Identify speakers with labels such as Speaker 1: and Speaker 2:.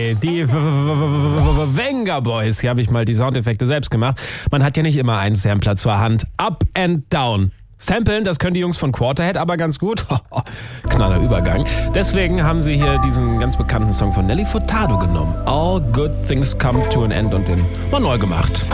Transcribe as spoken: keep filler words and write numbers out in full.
Speaker 1: Die Venga Boys, hier habe ich mal die Soundeffekte selbst gemacht. Man hat ja nicht immer einen Sampler zur Hand. Up and down. Samplen, das können die Jungs von Quarterhead aber ganz gut. Knaller Übergang. Deswegen haben sie hier diesen ganz bekannten Song von Nelly Furtado genommen. All Good Things Come to an End und den mal neu gemacht.